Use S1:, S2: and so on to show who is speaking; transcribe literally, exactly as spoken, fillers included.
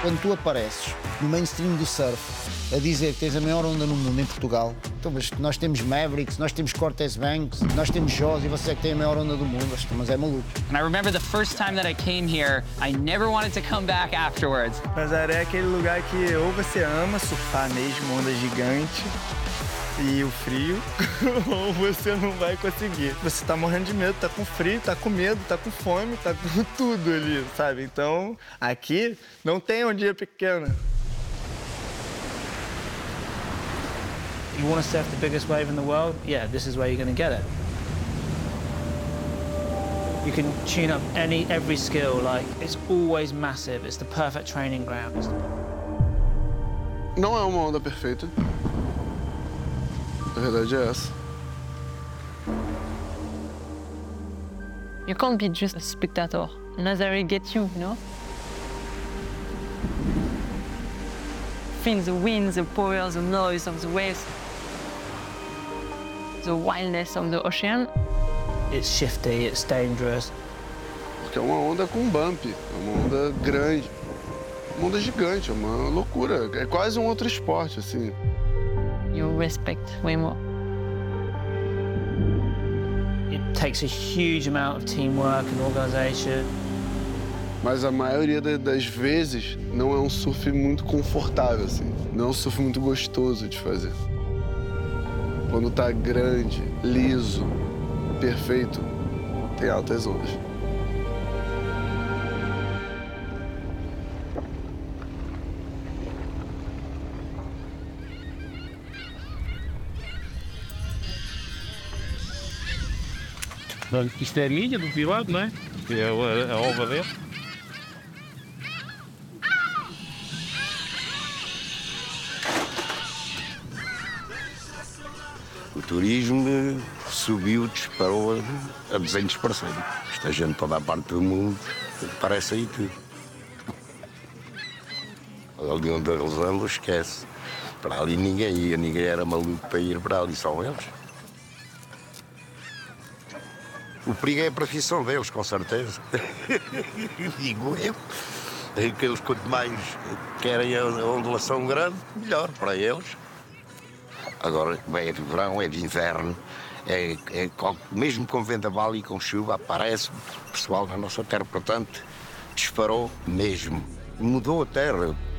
S1: Quando tu apareces no mainstream do surf a dizer que tens a maior onda no mundo em Portugal, então, mas nós temos Mavericks, nós temos Cortez Banks, nós temos Jaws e você é que tem a maior onda do mundo, mas é maluco.
S2: And I remember the first time that I came here, I never wanted to come back afterwards.
S3: Nazaré é aquele lugar que ou você ama surfar mesmo, onda gigante, e o frio, ou você não vai conseguir. Você tá morrendo de medo, tá com frio, tá com medo, tá com fome, tá com tudo ali, sabe? Então, aqui não tem um dia pequeno.
S4: You want to surf the biggest wave in the world? Yeah, this is where you're going to get it. You can tune up any every skill, like it's always massive. It's the perfect training ground.
S5: Não é uma onda perfeita. A verdade é essa.
S6: You can't be just a spectator. Nazaré gets you, you know? Feel the wind, the power, the noise of the waves, the wildness of the ocean.
S4: It's shifty, it's dangerous.
S5: Porque é uma onda com bump, é uma onda grande, uma onda gigante, é uma loucura. É quase um outro esporte, assim.
S6: You respect way more.
S4: It takes a huge amount of teamwork and organisation.
S5: Mas a maioria das vezes não é um surf muito confortável, assim. Não é um surf muito gostoso de fazer. Quando tá grande, liso, perfeito, tem altas ondas.
S7: Isto é a minha, do privado, não é? É a, a ova dele.
S8: O turismo subiu, disparou a duzentos por cento. Esta gente toda a parte do mundo parece aí tudo. Ali onde eles andam, esquece. Para ali ninguém ia, ninguém era maluco para ir para ali, só eles. O perigo é a profissão deles, com certeza. Digo eu. Que eles, quanto mais querem a ondulação grande, melhor para eles. Agora, é de verão, é de inverno, é, é, mesmo com vendaval e com chuva, aparece pessoal na nossa terra, portanto, disparou mesmo. Mudou a terra.